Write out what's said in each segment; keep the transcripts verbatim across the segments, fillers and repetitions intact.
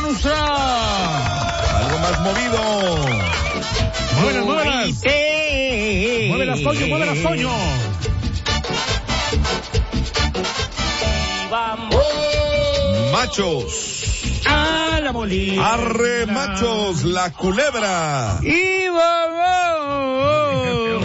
Monza. Algo más movido. Muévelas, muévelas. Muévelas, Toño, muévelas, Toño. Machos. A la molina. Arre, machos, la culebra. Y vamos.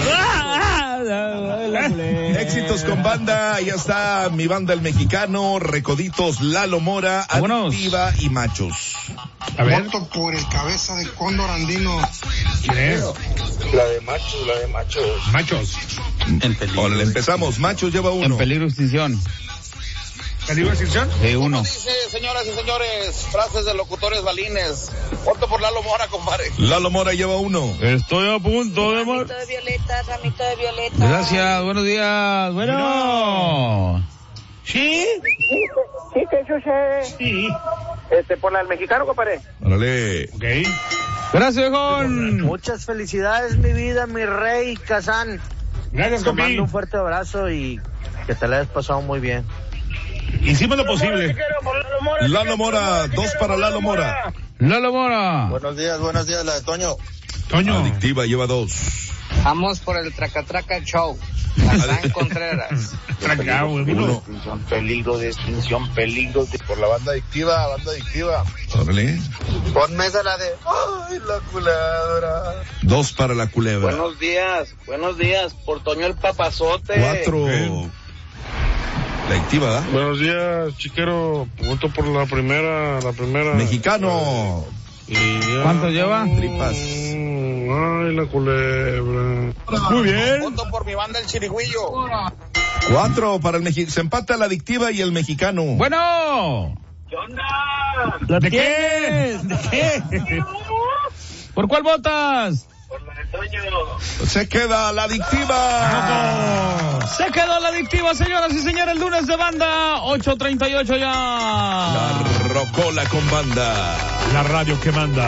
Éxitos con banda, ya está mi banda el mexicano, Recoditos, Lalo Mora, Adictiva y Machos. A ver. Voto por el cabeza de cóndor andino. ¿Quién es? La de machos, la de machos. Machos. En peligro. Órale, empezamos. Machos lleva uno. En peligro de extinción. ¿Peligro de extinción? De uno. Dice, señoras y señores, frases de locutores balines. Voto por Lalo Mora, compadre. Lalo Mora lleva uno. Estoy a punto de Ramito de violeta, ramito de violeta. Gracias, buenos días. Bueno. ¿Sí? Sí, ¿qué sucede? Sí. Este, por la del mexicano, compadre. Órale. Ok. Gracias, viejón. Muchas felicidades, mi vida, mi rey Kazán. Gracias, Te compi. mando un fuerte abrazo y que te la hayas pasado muy bien. Hicimos lo posible. Lalo Mora, dos para Lalo Mora. Lalo Mora. Buenos días, buenos días, la de Toño. Toño. Adictiva lleva dos. Vamos por el Traca Traca Show. Kazán Contreras. Traca, güey. Uno. Peligro de extinción, peligro de... Por la banda adictiva, banda adictiva. Órale. Ponme esa la de... ¡Ay, la culebra! Dos para la culebra. Buenos días, buenos días. Por Toño el papazote. Cuatro. La activa, ¿verdad? Buenos días, chiquero. Voto por la primera, la primera. Mexicano. Y ya... ¿Cuánto lleva? Tripas. Ay, la culebra. Muy bien. Voto por mi banda el Chirigüillo. Cuatro para el mexicano. Se empata la adictiva y el mexicano. Bueno. ¿Qué onda? ¿De qué? ¿De qué? ¿Por cuál votas? Por la de Toño. Se queda la adictiva. Se quedó la adictiva, señoras y señores, el lunes de banda, ocho treinta y ocho ya. La rocola con banda. La radio que manda.